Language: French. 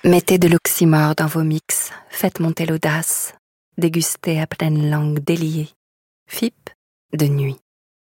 Mettez de l'oxymore dans vos mix, faites monter l'audace, dégustez à pleine langue déliée. FIP de nuit.